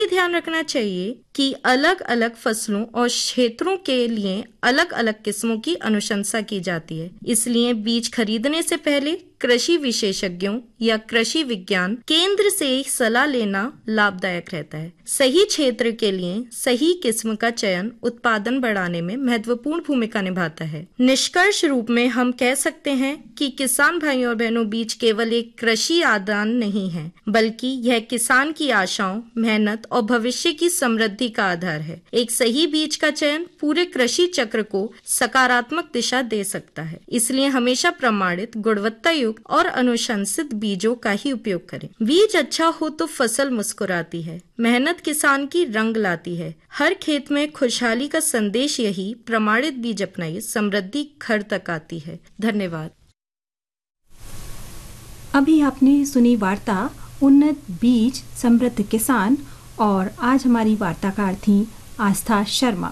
ध्यान रखना चाहिए कि अलग अलग फसलों और क्षेत्रों के लिए अलग अलग किस्मों की अनुशंसा की जाती है। इसलिए बीज खरीदने से पहले कृषि विशेषज्ञों या कृषि विज्ञान केंद्र से सलाह लेना लाभदायक रहता है। सही क्षेत्र के लिए सही किस्म का चयन उत्पादन बढ़ाने में महत्वपूर्ण भूमिका निभाता है। निष्कर्ष रूप में हम कह सकते हैं कि किसान भाइयों और बहनों, बीज केवल एक कृषि आदान नहीं है, बल्कि यह किसान की आशाओं, मेहनत और भविष्य की समृद्धि का आधार है। एक सही बीज का चयन पूरे कृषि चक्र को सकारात्मक दिशा दे सकता है। इसलिए हमेशा प्रमाणित, गुणवत्ता युक्त और अनुशंसित बीजों का ही उपयोग करें। बीज अच्छा हो तो फसल मुस्कुराती है, मेहनत किसान की रंग लाती है। हर खेत में खुशहाली का संदेश यही, प्रमाणित बीज अपनाइए, समृद्धि घर तक आती है। धन्यवाद। अभी आपने सुनी वार्ता उन्नत बीज समृद्ध किसान, और आज हमारी वार्ताकार थी आस्था शर्मा।